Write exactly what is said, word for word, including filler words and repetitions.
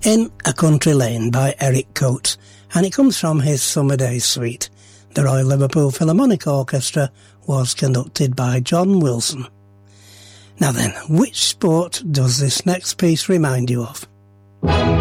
In A Country Lane by Eric Coates, and it comes from his Summer Days Suite. The Royal Liverpool Philharmonic Orchestra was conducted by John Wilson. Now then, which sport does this next piece remind you of?